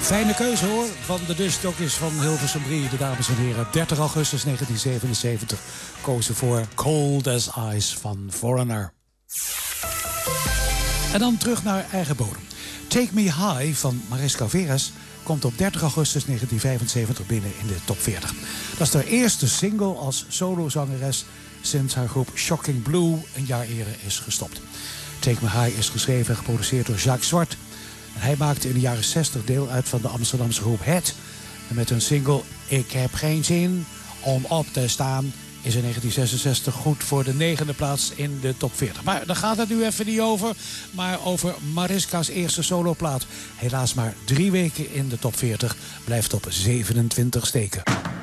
Fijne keuze hoor, van de Dustjockeys van Hilversum 3, de dames en heren. 30 augustus 1977 kozen voor Cold as Ice van Foreigner. En dan terug naar eigen bodem. Take Me High van Mariska Veres komt op 30 augustus 1975 binnen in de top 40. Dat is haar eerste single als solozangeres sinds haar groep Shocking Blue een jaar eerder is gestopt. Take Me High is geschreven en geproduceerd door Jacques Zwart. En hij maakte in de jaren 60 deel uit van de Amsterdamse groep Het. En met hun single Ik heb geen zin om op te staan is in 1966 goed voor de 9e plaats in de top 40. Maar daar gaat het nu even niet over. Maar over Mariska's eerste soloplaat. Helaas maar 3 weken in de top 40. Blijft op 27 steken.